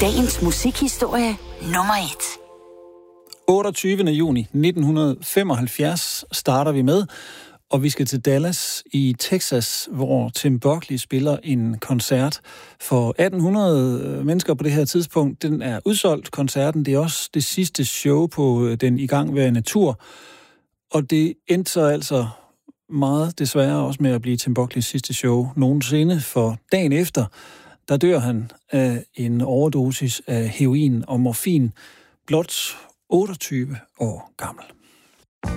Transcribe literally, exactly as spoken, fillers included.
Dagens musikhistorie nummer et. otteogtyvende juni nitten femoghalvfjerds starter vi med, og vi skal til Dallas i Texas, hvor Tim Buckley spiller en koncert for atten hundrede mennesker på det her tidspunkt. Den er udsolgt, koncerten. Det er også det sidste show på den igangværende tur, og det endte så altså meget desværre også med at blive Tim Buckleys sidste show nogensinde, for dagen efter, der dør han af en overdosis af heroin og morfin, blot otteogtyve år gammel.